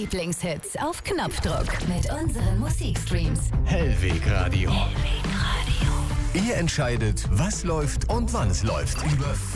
Lieblingshits auf Knopfdruck mit unseren Musikstreams. Hellweg Radio. Ihr entscheidet, was läuft und wann es läuft. Über